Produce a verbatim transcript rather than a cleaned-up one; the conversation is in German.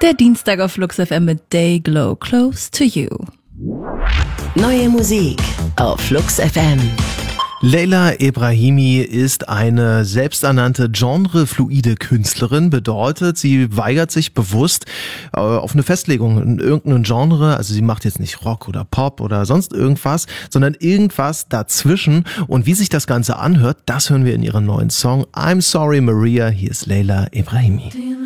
Der Dienstag auf Flux F M mit Day Glow, Close to You. Neue Musik auf Flux F M. Leila Ebrahimi ist eine selbsternannte genrefluide Künstlerin, bedeutet, sie weigert sich bewusst äh, auf eine Festlegung in irgendeinem Genre, also sie macht jetzt nicht Rock oder Pop oder sonst irgendwas, sondern irgendwas dazwischen, und wie sich das Ganze anhört, das hören wir in ihrem neuen Song I'm Sorry Maria. Hier ist Leila Ebrahimi.